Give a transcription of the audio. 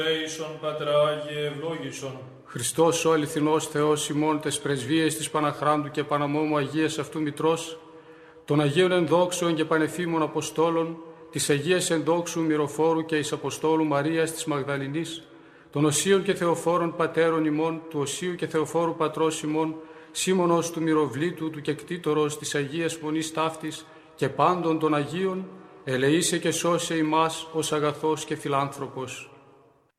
Λέησον Πατράγιε ευλόγησον. Χριστός ο αληθινός Θεός ημών τες πρεσβείες της Παναχράντου και Παναμόμου Αγίας αυτού Μητρός, των Αγίων ενδόξεων και πανεφήμων Αποστόλων, της Αγίας ενδόξου Μυροφόρου και εις Αποστόλου Μαρίας της Μαγδαληνής, των Οσίων και Θεοφόρων Πατέρων ημών, του Οσίου και Θεοφόρου Πατρός ημών, Σίμωνος του Μυροβλήτου, του Κεκτήτορος της Αγίας Μονής Ταύτης και πάντων των Αγίων, ελεήσε και σώσε ημάς ως αγαθός και φιλάνθρωπος.